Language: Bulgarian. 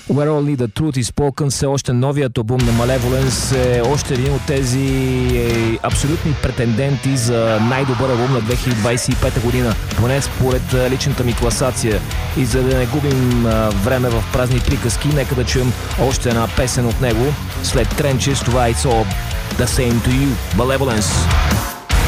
Where Only the Truth is Spoken, все още новият албум на Malevolence, е още един от тези абсолютни претенденти за най-добър албум на 2025 година, поне според личната ми класация. И за да не губим време в празни приказки, нека да чуем още една песен от него. След Trenches, това е It's All the Same to You, Malevolence.